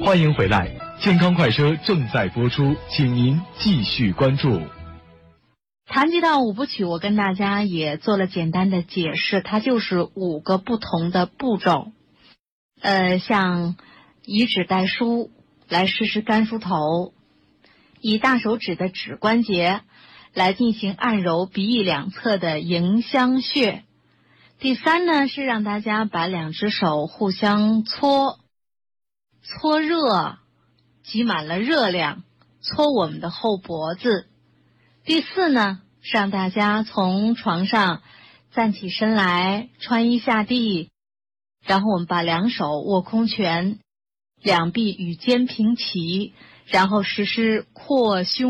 欢迎回来，健康快车正在播出，请您继续关注。 谈及到五部曲，我跟大家也做了简单的解释，它就是5个不同的步骤。像以指代梳来实施肝梳头，以大手指的指关节来进行按揉鼻翼两侧的迎香穴。第3呢，是让大家把2只手互相搓热，挤满了热量，搓我们的后脖子。第4呢，是让大家从床上站起身来，穿衣下地，然后我们把2手握空拳，两臂与肩平齐，然后实施扩胸